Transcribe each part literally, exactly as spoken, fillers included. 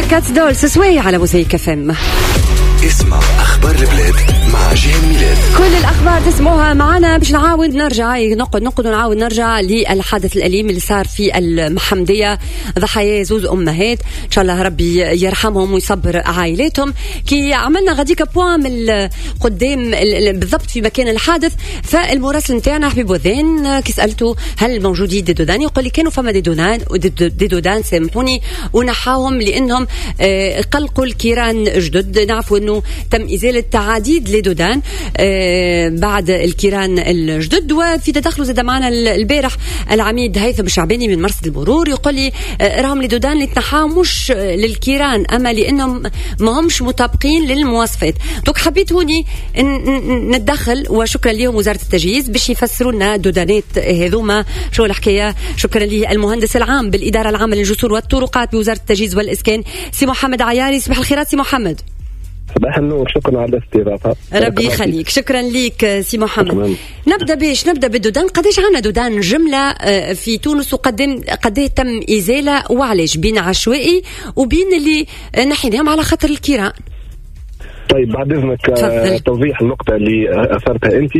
كاتس دول سوية على موسيقى فم. اسمع أخبار البلاد مع جيهان ميلاد. كل الأخبار تسمعوها معنا باش نعاود نرجع نقعد نقعد ونعاود نرجع للحادث الأليم اللي صار في المحمدية، ضحايا زوز أمهات، إن شاء الله ربي يرحمهم ويصبر عائلاتهم. كي عملنا غاديك بوان من قدام بالضبط في مكان الحادث، فالمراسل نتاعنا حبيب وذان كي سألته هل موجودين دي دودان، يقول لي كانوا فما دي دودان دي دودان سامحوني ونحاهم لأنهم قلقوا الكيران جدد. نعرفوا أنه تم إزالة تعديد لدودان آه بعد الكيران الجدد. وفي تدخل زاد معنا البارح العميد هيثم الشعباني من مرصد المرور يقول لي آه راهم لدودان اللي تنحاو مش للكيران أما لأنهم ما همش مطابقين للمواصفات. دوك حبيت هوني نتدخل وشكرا لهم وزارة التجهيز باش يفسروا لنا دودانات هذوما شو الحكاية. شكرا لي المهندس العام بالإدارة العامة للجسور والطرقات بوزارة التجهيز والإسكان سي محمد عياري. صباح الخيرات سي محمد. صباح النور، شكرا على الاستضافة. ربي يخليك، شكرا ليك سي محمد. نبدأ بيش نبدأ بالدودان. قديش عنا دودان جملة في تونس وقدم قديه تم إزالة وعلاش بين عشوائي وبين اللي نحيناهم على خاطر الكيران؟ طيب بعد إذنك توضيح النقطة اللي أثرتها أنت.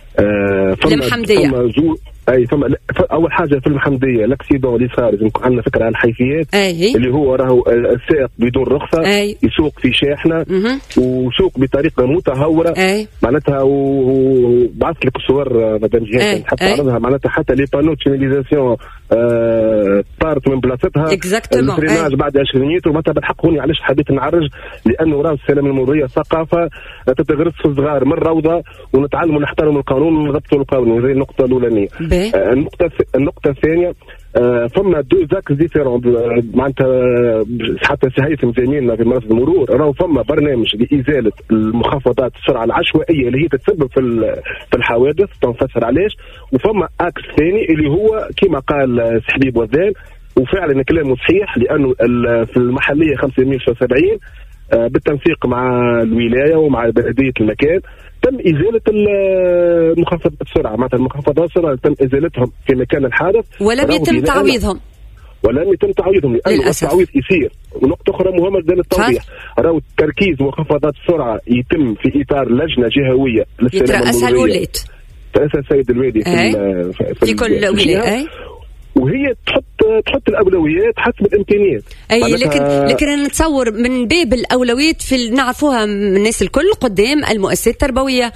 المحمدية اي ثم اول حاجه في المحمديه الاكسيدون اللي صار لازم عندنا فكره على الحيثيات. أي. اللي هو راهو السائق بدون رخصه أي. يسوق في شاحنه مه. وسوق بطريقه متهوره. أي. معناتها وبعث لك الصور مدام جهاد حتى عرضها. معناتها حتى لي بانو سيناليزاسيون آه طارت من بلاصتها. الفريناج بعد عشرين متر. معناتها بالحق هوني علاش حبيت نعرج لانه راهو السلام المروريه ثقافه تتغرس في الصغار من روضه ونتعلموا نحترموا القانون ونضبطوا القانون. هذه النقطه الاولانيه. آه النقطة النقطة الثانية آه فما دو زاكس ديفيرون معناتها حتى هيثم زميلنا في مرصد المرور راهو فما برنامج لإزالة المخفضات السرعة العشوائية اللي هي تتسبب في في الحوادث تنفسر علاش. وفما اكس ثاني اللي هو كما قال حبيب وذان وفعلا كلامه صحيح لأنه في المحلية خمسمائة وسبعين آه بالتنسيق مع الولاية ومع بلدية المكان تم إزالة المخفضات السرعة. معناتها المخفضات السرعة تم إزالتهم في مكان الحادث ولم يتم تعويضهم. ولم يتم تعويضهم لأنه التعويض يصير. ونقطة أخرى مهمة جدا التوضيح، راهو تركيز مخفضات السرعة يتم في إطار لجنة جهوية يترأسها الولاية ترأسها السيد الوادي في, في, في كل ولاية وهي تحط تحط الاولويات حسب الامكانيات. اي لكن لكن انا نتصور من باب الاولويات في نعرفوها من الناس الكل قدام المؤسسات التربويه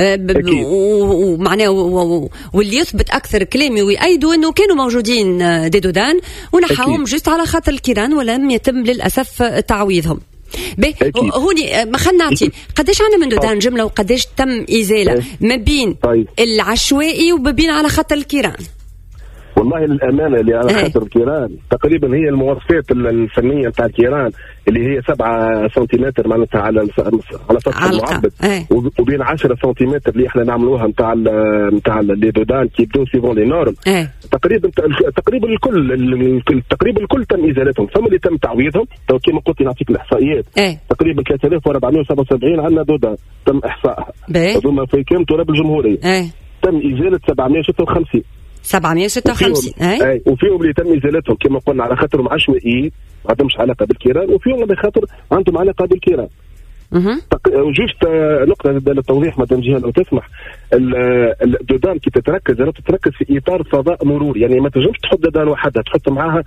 ومعناه واللي يثبت اكثر كلامي ويأيدوا انه كانوا موجودين دي دودان ونحاهم جست على خاطر الكيران ولم يتم للاسف تعويضهم. هوني ما خلنا نعطي قديش عنا من دودان جمله وقديش تم ازاله ما بين طيب. العشوائي وما بين على خاطر الكيران؟ والله للأمانة اللي على خاطر الكيران تقريبا هي المواصفات الفنية بتاع الكيران اللي هي سبعة سنتيمتر معناتها على على سطح المعبد وبين عشرة سنتيمتر اللي احنا نعملوها نتاع نتاع لي دودان كي يبدو سيفون لي نورم. تقريبا تقريبا الكل تقريبا الكل تم ازالتهم. ثم اللي تم تعويضهم كما قلت نعطيك الاحصائيات. تقريبا ثلاثة آلاف وأربعمائة وسبعة وسبعين عندنا دودان تم احصائها هذوما في كامل تراب الجمهورية. تم ازالة سبعمائة وستة وخمسين سبعمائة وستة وخمسين اي اي وفيهم اللي تم ازالتهم كما قلنا على خاطرهم عشوائيين ما عندهمش علاقه بالكيران وفيهم على خاطر عندهم علاقه بالكيران. اها وجوست نقطه للتوضيح مدام جهاد لو تسمح. الدودان كي تتركز راه تتركز في اطار فضاء مرور يعني ما تنجمش تحط دودان وحدها تحط معاها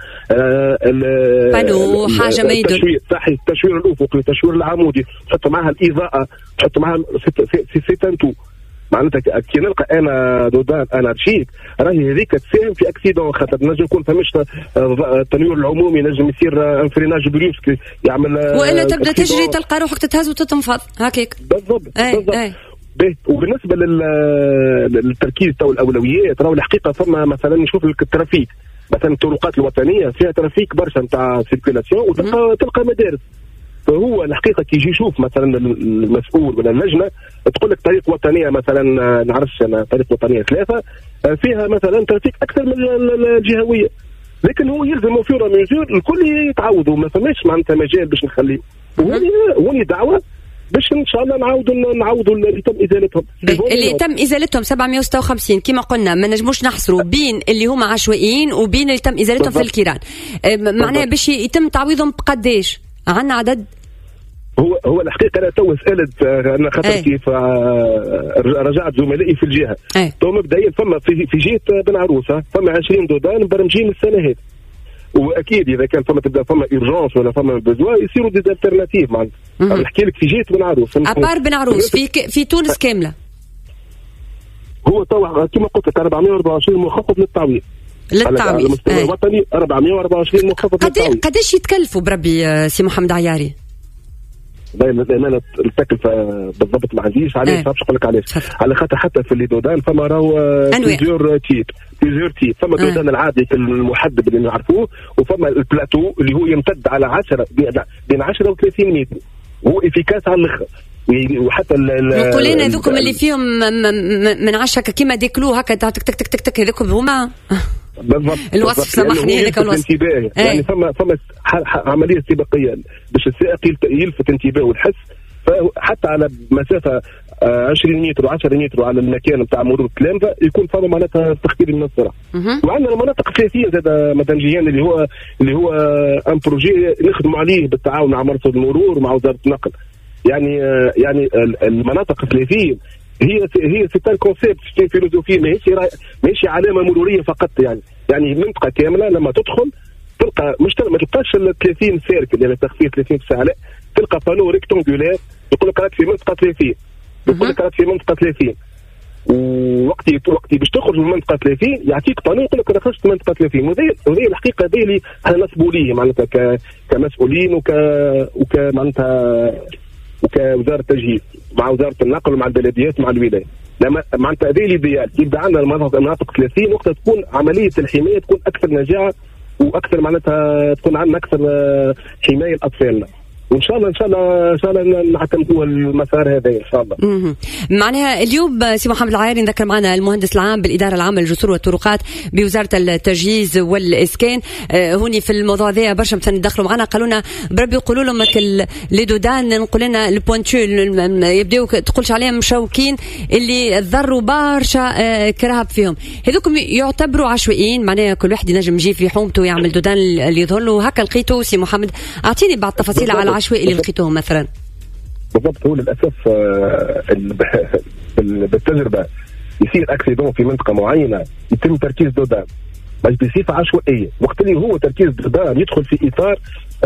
بانو حاجه ما يدل التشوير صحيح التشوير الافقي التشوير العمودي تحط معاها الاضاءه تحط معاها سيتانتو. معناتها كي نلقى انا دودان انارشيك راهي هذيك تساهم في اكسيدون خاطر نجم يكون فماش التنوير العمومي نجم يصير انفريناج بريسك يعمل والا تبدا تجري تلقى روحك تتهز وتتنفض هكاك بالضبط بالضبط. وبالنسبه للتركيز تو الاولويات راهو الحقيقه فما مثلا نشوف الترافيك مثلا الطرقات الوطنيه فيها ترافيك برشا نتاع سيركيلاسيون وتلقى تلقى مدارس. فهو الحقيقه كي يجي يشوف مثلا المسؤول ولا اللجنه تقول لك طريق وطنيه مثلا نعرفش انا طريق وطنيه ثلاثه فيها مثلا ترافيك اكثر من الجهويه لكن هو يلزم في ميزور الكل يتعودوا ما فماش معناتها مجال باش نخليه. وهوني دعوه باش ان شاء الله نعاودوا نعاودوا اللي تم ازالتهم اللي تم ازالتهم سبعمائة وستة وخمسين كما قلنا ما نجموش نحصروا بين اللي هما عشوائيين وبين اللي تم ازالتهم في الكيران. معناها باش يتم تعويضهم بقداش عندنا عدد هو هو الحقيقه انا تو سالت انا خاطر أي. كيف رجعت زملائي في الجهه تو مبدئيا فما في, في جهه بن عروسه فما عشرين دودان مبرمجين السنه هذه، واكيد اذا كان فما تبدا فما ايرجونس ولا فما بزوا يصيروا دي الترناتيف معناتها. نحكي لك في جهه بن عروس ابار بن عروس في ك... في تونس كامله. هو تو كما قلت لك أربعمائة وأربعة وعشرين مخفض للتعويض للتعويض على المستوى الوطني أربعمائة وأربعة وعشرين مخفض للتعويض. قداش يتكلفوا بربي سي محمد عياري؟ دائما التكلفه بالضبط ما عنديش علاش باش نقول لك علاش، على خاطر حتى في اللي دودان فما راهو بليزيور تيب بليزيور تيب فما دودان العادي المحدب اللي نعرفوه، وفما البلاتو اللي هو يمتد على عشرة بين عشرة وثلاثين متر وهو افيكاس على الاخر. وحتى نقول لنا هذوكم اللي فيهم من عشرة كيما ديكلو هكا تك تك تك تك هذوكم هما بالضبط الوصف. سامحني يعني هذاك الوصف يعني, يعني فما فما عمليه استباقيه باش السائق يلفت انتباهه والحس، فحتى على مسافه عشرين متر و10 متر على المكان نتاع مرور التلامذه يكون فما معناتها تخفيض من السرعه. وعندنا المناطق السياسيه زاد مدام جيان اللي هو اللي هو ان بروجي نخدموا عليه بالتعاون مع مرصد المرور ومع وزاره النقل. يعني يعني المناطق الثلاثيه هي هي سيتان كونسيبت في فيلوزوفي، ماهيش ماهيش علامه مروريه فقط. يعني يعني منطقه كامله لما تدخل تلقى مش ما تلقاش ثلاثين سيركل يعني تخفيض ثلاثين ساعه، لا تلقى بانو ريكتونغولير يقول لك راك في منطقه ثلاثين، يقول لك راك في منطقه ثلاثين، ووقتي وقتي باش تخرج من المنطقه ثلاثين يعطيك بانو يقول لك راك خرجت من المنطقه ثلاثين. وهذه الحقيقه هذه اللي احنا مسؤولين معناتها كمسؤولين وك وك معناتها وكوزاره التجهيز مع وزاره النقل ومع البلديات مع الولايه. لما معناتها هذه الايديال يبدا عندنا المناطق ثلاثين وقتها تكون عمليه الحمايه تكون اكثر نجاعه واكثر معناتها تكون عندنا اكثر حمايه لاطفالنا. وان شاء الله ان شاء الله ان شاء الله نعتمدوا المسار هذا ان شاء الله. معناها اليوم سي محمد العياري نذكر معنا المهندس العام بالاداره العامه للجسور والطرقات بوزاره التجهيز والاسكان. آه هوني في الموضوع ذا برشا مثلا يدخلوا معنا قالوا لنا بربي يقولوا لهم لي دودان نقول لنا البوانتو يبداو تقولش عليهم مشوكين اللي ضروا برشا آه كرهب فيهم. هذوكم يعتبروا عشوائيين معناها كل واحد ينجم يجي في حومته يعمل دودان اللي يظهر له هكا. لقيتو سي محمد اعطيني بعض التفاصيل على العشوائي اللي لقيتوهم مثلا. بالضبط هو للاسف بالتجربه يصير اكسيدون في منطقه معينه يتم تركيز دودان بس بصفه عشوائيه، وقت اللي هو تركيز دودان يدخل في اطار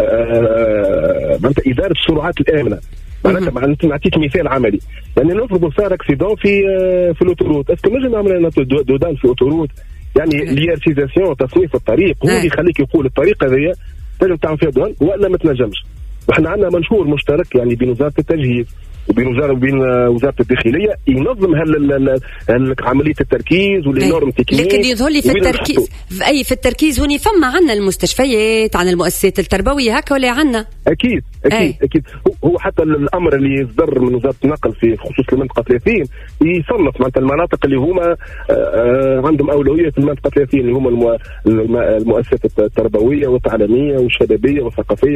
معناتها اداره السرعات الامنه. معناتها نعطيك مثال عملي، يعني نضربوا صار اكسيدون في في الاوتوروت، اسكو نجم نعمل دودان في اوتوروت؟ يعني ليارتيزاسيون تصنيف الطريق هو اللي يخليك يقول الطريق هذيا تنجم تعمل فيها دودان ولا ما تنجمش. وإحنا عندنا منشور مشترك يعني بين وزارة التجهيز وبين وزارة وبين وزارة الداخلية ينظم هال عملية التركيز والنورم تكنيك. لكن يظهر لي في التركيز في أي في التركيز هوني فما عندنا المستشفيات عن المؤسسات التربوية هكا ولا عندنا؟ أكيد أكيد أي. أكيد هو حتى الأمر اللي يصدر من وزارة النقل في خصوص المنطقة ثلاثين يصنف معناتها المناطق اللي هما عندهم أولوية في المنطقة ثلاثين اللي هما المؤسسات التربوية والتعليمية والشبابية والثقافية.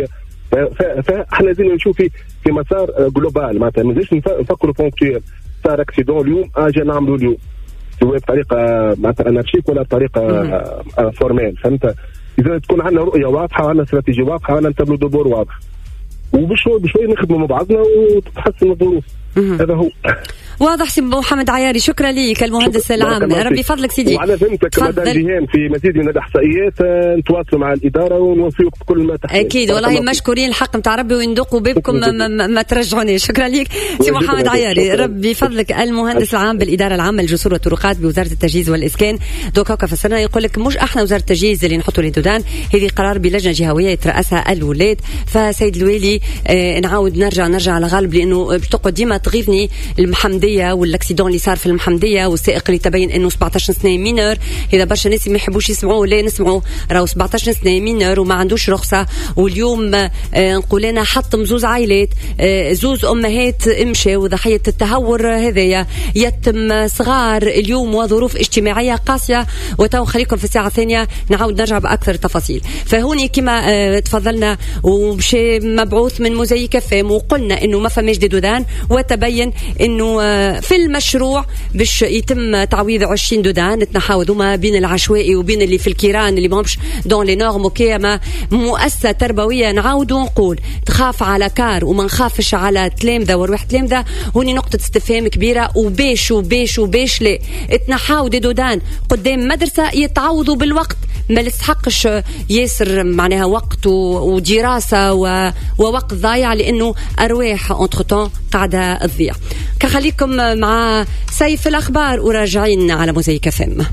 فاحنا لازم نشوف في في مسار جلوبال معناتها ما نجمش نفكروا بونكتوير صار اكسيدون اليوم اجي نعملوا اليوم سواء بطريقه معناتها انارشيك ولا بطريقه فورمال. فهمت؟ اذا تكون عندنا رؤيه واضحه وعندنا استراتيجيه واضحه وعندنا تابلو دو بور واضح وبشوي بشوي نخدموا مع بعضنا وتتحسن الظروف. هذا هو واضح. سي محمد عياري شكرا لك المهندس العام. ربي فضلك سيدي. وعلى فهمتك مدام جيهان في مزيد من الاحصائيات نتواصلوا مع الاداره ونوفيك بكل ما تحتاج. اكيد والله مشكورين الحق نتاع ربي وندقوا بابكم ما, ما, ما ترجعونيش. شكرا لك سي محمد عياري. ربي فضلك المهندس العام بالاداره العامه للجسور والطرقات بوزاره التجهيز والاسكان. دوكا كفسرنا يقول لك مش احنا وزاره التجهيز اللي نحطوا لي دودان، هذه قرار بلجنه جهويه يترأسها الولاد. فسيد الوالي آه نعاود نرجع نرجع على غالب لانه باش تقعد ديما تغيظني المحمديه والاكسيدون اللي صار في المحمديه والسائق اللي تبين انه سبعطاش سنه مينور. اذا برشا ناس ما يحبوش يسمعوا لا نسمعوا راهو سبعطاش سنه مينور وما عندوش رخصه. واليوم آه نقول انا حطم زوز عائلات آه زوز امهات امشوا ضحيه التهور هذايا يتم صغار اليوم وظروف اجتماعيه قاسيه. وتو خليكم في الساعه الثانيه نعاود نرجع باكثر التفاصيل. فهوني كما آه تفضلنا ومشي مبعوث من موزايك فام وقلنا انه ما فماش دودان وتم تبين انه في المشروع باش يتم تعويض عشرين دودان نتنحاو ما بين العشوائي وبين اللي في الكيران اللي ماهمش دون لي نورم. اوكي ما مؤسسه تربويه نعاودوا نقول تخاف على كار وما نخافش على تلامذه وروح تلامذه، هوني نقطه استفهام كبيره. وبيش وبيش وبيش ليه تنحاو دي دودان قدام مدرسه يتعوضوا بالوقت، ما لسحقش ياسر معناها وقت ودراسه ووقت ضايع لانه ارواح انتر طون قاعده تضيع. كخليكم مع سيف الاخبار وراجعين على موزايك اف ام.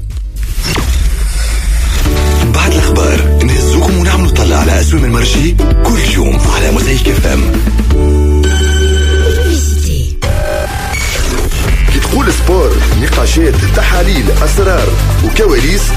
بعد الاخبار نهزوكم ونعملوا طلع على اسهم المرجي كل يوم على موزايك اف ام. كي تقول سبور، نقاشات، تحاليل، اسرار وكواليس